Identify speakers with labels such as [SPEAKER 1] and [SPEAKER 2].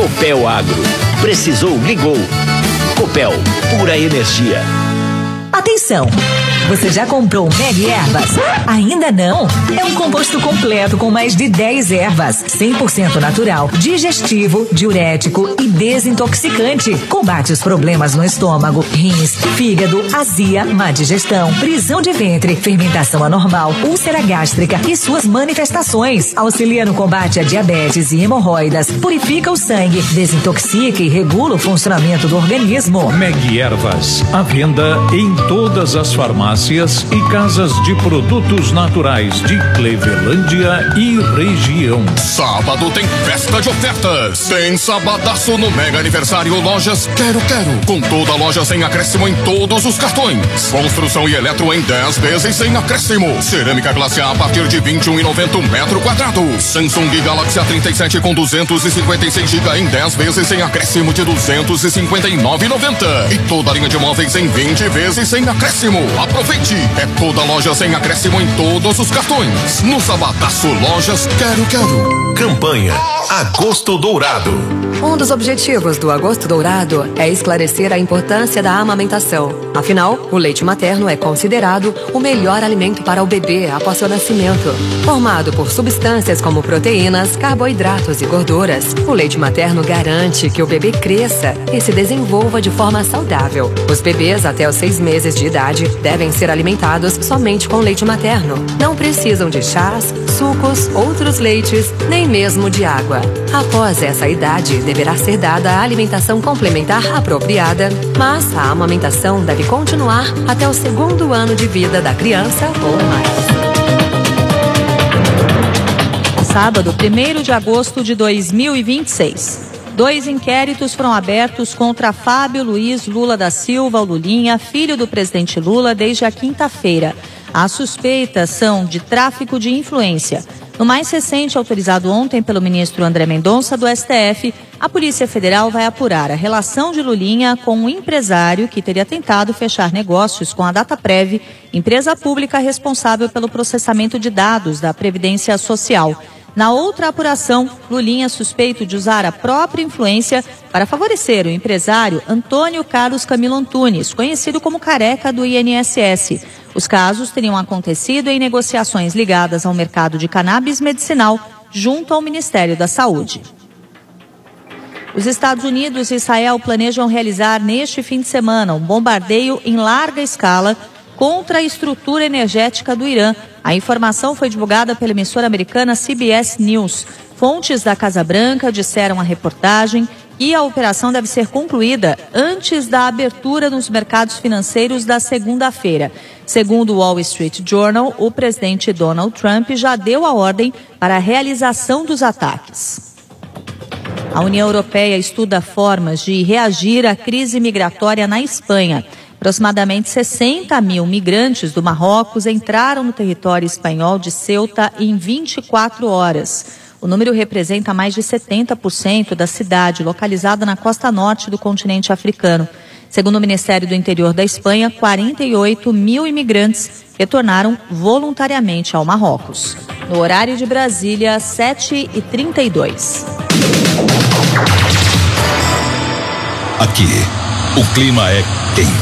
[SPEAKER 1] Copel Agro. Precisou, ligou. Copel, pura energia.
[SPEAKER 2] Atenção! Você já comprou o Meg Ervas? Ainda não? É um composto completo com mais de 10 ervas, 100% natural, digestivo, diurético e desintoxicante. Combate os problemas no estômago, rins, fígado, azia, má digestão, prisão de ventre, fermentação anormal, úlcera gástrica e suas manifestações. Auxilia no combate a diabetes e hemorroidas, purifica o sangue, desintoxica e regula o funcionamento do organismo.
[SPEAKER 3] Meg Ervas, à venda em todas as farmácias e casas de produtos naturais de Clevelândia e região.
[SPEAKER 4] Sábado tem festa de ofertas. Tem sabadaço no Mega Aniversário Lojas Quero Quero. Com toda loja sem acréscimo em todos os cartões. Construção e eletro em 10 vezes sem acréscimo. Cerâmica classe A partir de R$21,90 metro quadrado. Samsung Galaxy A37 com 256 GB em 10 vezes sem acréscimo de R$259,90. E toda a linha de móveis em 20 vezes sem acréscimo. Aproveite! É toda loja sem acréscimo em todos os cartões. No Sabadaço Lojas Quero Quero.
[SPEAKER 5] Campanha Agosto Dourado.
[SPEAKER 6] Um dos objetivos do Agosto Dourado é esclarecer a importância da amamentação. Afinal, o leite materno é considerado o melhor alimento para o bebê após seu nascimento. Formado por substâncias como proteínas, carboidratos e gorduras, o leite materno garante que o bebê cresça e se desenvolva de forma saudável. Os bebês até os 6 meses de idade devem ser alimentados somente com leite materno. Não precisam de chás, sucos, outros leites, nem mesmo de água. Após essa idade, deverá ser dada a alimentação complementar apropriada, mas a amamentação deve continuar até o 2º ano de vida da criança ou mais.
[SPEAKER 7] Sábado, 1º de agosto de 2026. 2 inquéritos foram abertos contra Fábio Luiz Lula da Silva, o Lulinha, filho do presidente Lula, desde a quinta-feira. As suspeitas são de tráfico de influência. No mais recente, autorizado ontem pelo ministro André Mendonça, do STF, a Polícia Federal vai apurar a relação de Lulinha com um empresário que teria tentado fechar negócios com a Dataprev, empresa pública responsável pelo processamento de dados da Previdência Social. Na outra apuração, Lulinha é suspeito de usar a própria influência para favorecer o empresário Antônio Carlos Camilo Antunes, conhecido como Careca do INSS. Os casos teriam acontecido em negociações ligadas ao mercado de cannabis medicinal junto ao Ministério da Saúde. Os Estados Unidos e Israel planejam realizar neste fim de semana um bombardeio em larga escala contra a estrutura energética do Irã. A informação foi divulgada pela emissora americana CBS News. Fontes da Casa Branca disseram à reportagem que a operação deve ser concluída antes da abertura nos mercados financeiros da segunda-feira. Segundo o Wall Street Journal, o presidente Donald Trump já deu a ordem para a realização dos ataques. A União Europeia estuda formas de reagir à crise migratória na Espanha. Aproximadamente 60 mil migrantes do Marrocos entraram no território espanhol de Ceuta em 24 horas. O número representa mais de 70% da cidade, localizada na costa norte do continente africano. Segundo o Ministério do Interior da Espanha, 48 mil imigrantes retornaram voluntariamente ao Marrocos. No horário de Brasília, 7h32.
[SPEAKER 5] Aqui, o clima é quente.